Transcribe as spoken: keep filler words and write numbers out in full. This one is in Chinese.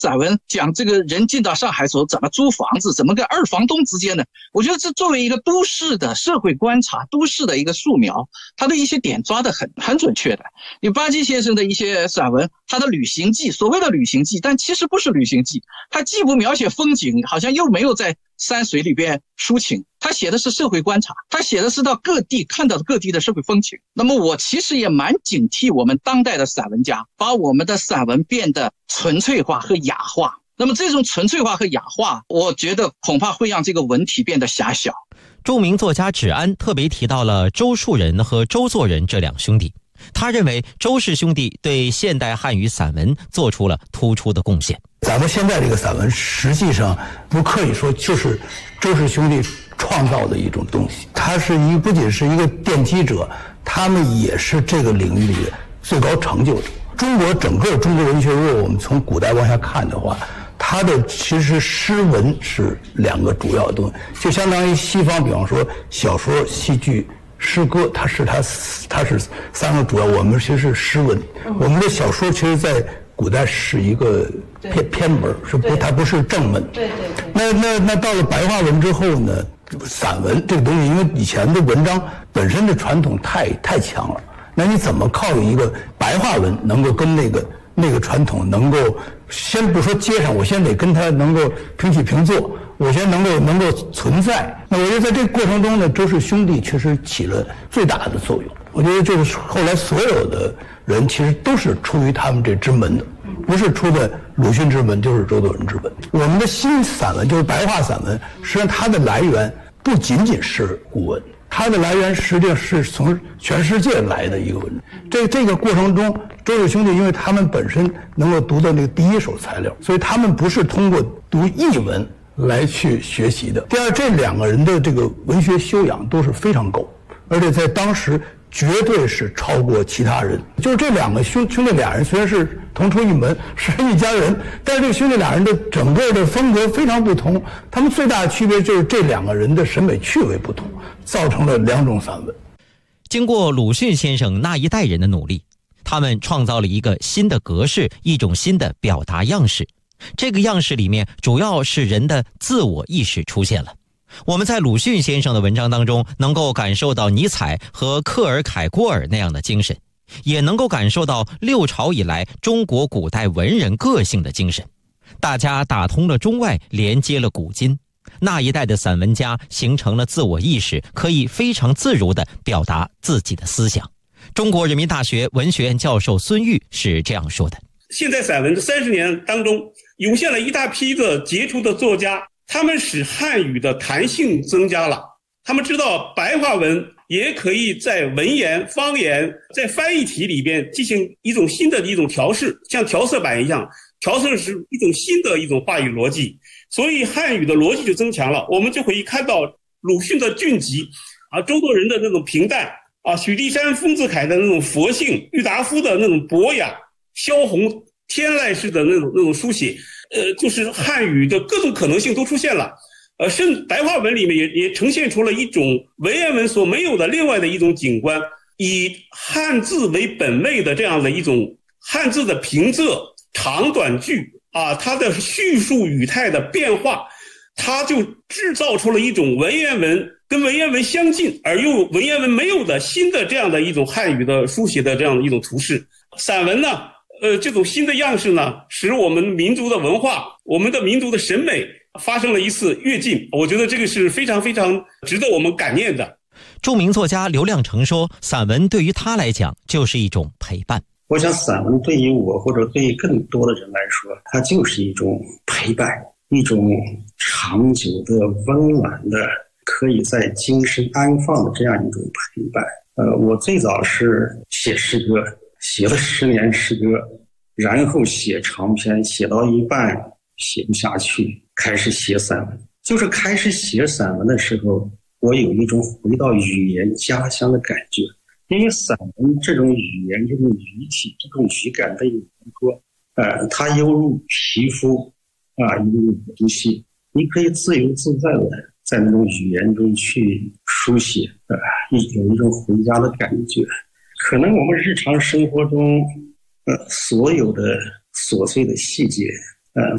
散文讲这个人进到上海时候怎么租房子，怎么跟二房东之间的，我觉得这作为一个都市的社会观察，都市的一个素描，他的一些点抓得很很准确的。有巴基先生的一些散文，他的旅行记，所谓的旅行记，但其实不是旅行记，他既不描写风景，好像又没有在山水里边抒情，他写的是社会观察，他写的是到各地看到各地的社会风情。那么我其实也蛮警惕我们当代的散文家把我们的散文变得纯粹化和雅化，那么这种纯粹化和雅化，我觉得恐怕会让这个文体变得狭小。 著名作家芷安特别提到了周树人和周作人这两兄弟，他认为周氏兄弟对现代汉语散文做出了突出的贡献。 咱们现在这个散文实际上不可以说就是周氏兄弟创造的一种东西，他是一不仅是一个奠基者，他们也是这个领域里的最高成就者。中国整个中国文学，如果我们从古代往下看的话，它的其实诗文是两个主要的东西，就相当于西方，比方说小说、戏剧、诗歌，它是它它是三个主要，我们其实是诗文。我们的小说其实在古代是一个偏偏门，是不它不是正门。 对对对。 那那那到了白话文之后呢，散文这个东西，因为以前的文章本身的传统太太强了，那你怎么靠一个白话文能够跟那个那个传统能够先不说接上，我先得跟它能够平起平坐，我先能够能够存在。那我觉得在这个过程中呢，周氏兄弟确实起了最大的作用。我觉得就是后来所有的人其实都是出于他们这支门的，不是出的鲁迅之门就是周作人之门。我们的新散文就是白话散文，实际上它的来源不仅仅是古文，它的来源实际上是从全世界来的一个文。这这个过程中，周氏兄弟因为他们本身能够读到那个第一手材料，所以他们不是通过读译文来去学习的。第二，这两个人的这个文学修养都是非常够，而且在当时绝对是超过其他人。就是这两个兄兄弟俩人虽然是同出一门，是一家人，但是这个兄弟俩人的整个的风格非常不同。他们最大的区别就是这两个人的审美趣味不同，造成了两种散文。 经过鲁迅先生那一代人的努力，他们创造了一个新的格式，一种新的表达样式。这个样式里面主要是人的自我意识出现了。我们在鲁迅先生的文章当中能够感受到尼采和克尔凯郭尔那样的精神，也能够感受到六朝以来中国古代文人个性的精神。大家打通了中外，连接了古今。那一代的散文家形成了自我意识，可以非常自如地表达自己的思想。中国人民大学文学院教授孙玉是这样说的： 现代散文这三十年当中，涌现了一大批的杰出的作家，他们使汉语的弹性增加了。他们知道白话文也可以在文言、方言、在翻译体里边进行一种新的一种调试，像调色板一样，调色是一种新的一种话语逻辑，所以汉语的逻辑就增强了。我们就可以看到鲁迅的俊极啊，周作人的那种平淡啊，许地山、丰子恺的那种佛性，郁达夫的那种博雅、萧红天籁式的那种那种书写，呃，就是汉语的各种可能性都出现了。呃，甚至白话文里面也也呈现出了一种文言文所没有的另外的一种景观，以汉字为本位的这样的一种汉字的平仄、长短句啊，它的叙述语态的变化，它就制造出了一种文言文跟文言文相近而又文言文没有的新的这样的一种汉语的书写的这样的一种图式。散文呢，呃，这种新的样式呢，使我们民族的文化、我们的民族的审美发生了一次跃进，我觉得这个是非常非常值得我们感念的。 著名作家刘亮程说，散文对于他来讲就是一种陪伴。 我想散文对于我或者对于更多的人来说，它就是一种陪伴，一种长久的温暖的可以在精神安放的这样一种陪伴。呃，我最早是写诗歌，写了十年诗歌，然后写长篇，写到一半写不下去，开始写散文。就是开始写散文的时候，我有一种回到语言家乡的感觉。因为散文这种语言、这种语体、这种语感的语说，呃，它犹如皮肤啊，犹如呼吸，你可以自由自在的在那种语言中去书写，呃，有一种回家的感觉。可能我们日常生活中，呃，所有的琐碎的细节，